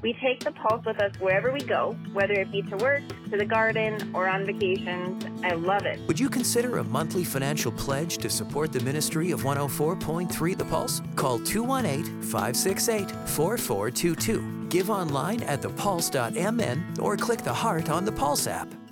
We take the Pulse with us wherever we go, whether it be to work, to the garden, or on vacations. I love it. Would you consider a monthly financial pledge to support the ministry of 104.3 The Pulse? Call 218-568-4422. Give online at thepulse.mn or click the heart on the Pulse app.